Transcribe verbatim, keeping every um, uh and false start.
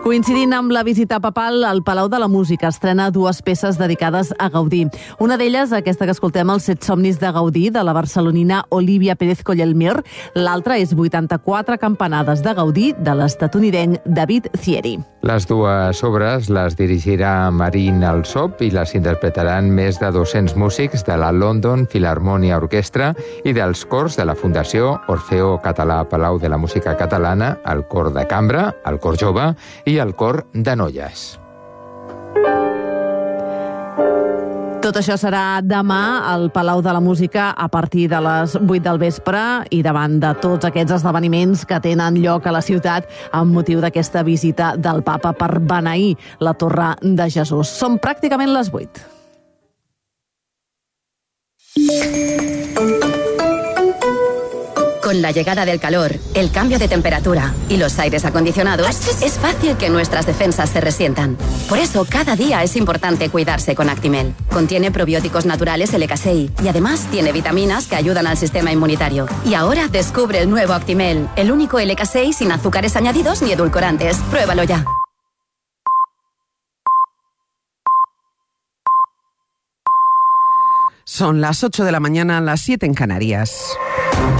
Coincidint amb la visita papal, el Palau de la Música estrena dues peces dedicades a Gaudí. Una d'elles, aquesta que escoltem, Els set somnis de Gaudí, de la barcelonina Olivia Pérez Collelmier. L'altra és vuitanta-quatre campanades de Gaudí, de l'estatunidenc David Thierry. Les dues obres les dirigirà Marín Alsop i les interpretaran més de dos-cents músics de la London Philharmonia Orchestra i dels cors de la Fundació Orfeó Català Palau de la Música Catalana, el cor de cambra, el cor jove i el cor de noies. Tot això serà demà al Palau de la Música a partir de les vuit del vespre i davant de tots aquests esdeveniments que tenen lloc a la ciutat amb motiu d'aquesta visita del papa per beneir la Torre de Jesús. Són pràcticament les vuit. Con la llegada del calor, el cambio de temperatura y los aires acondicionados, es fácil que nuestras defensas se resientan. Por eso, cada día es importante cuidarse con Actimel. Contiene probióticos naturales L K seis y además tiene vitaminas que ayudan al sistema inmunitario. Y ahora descubre el nuevo Actimel, el único L K seis sin azúcares añadidos ni edulcorantes. Pruébalo ya. Son las ocho de la mañana, las siete en Canarias.